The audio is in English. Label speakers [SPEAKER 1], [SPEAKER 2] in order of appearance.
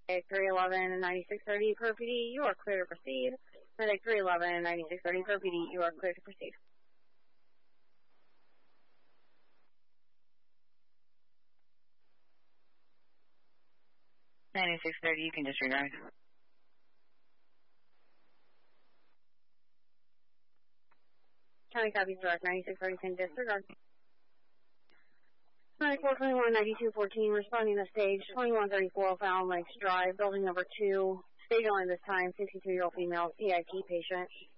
[SPEAKER 1] Medic 311 and 9630 per PD, you are clear to proceed. Medic 311 and 9630 per PD, you are clear to proceed.
[SPEAKER 2] 9630, you can disregard.
[SPEAKER 1] County copies direct 9630 can disregard. 9421-9214, responding to stage 2134 Fountain Lakes Drive, building number 2, stage only this time, 62-year-old female, CIP patient.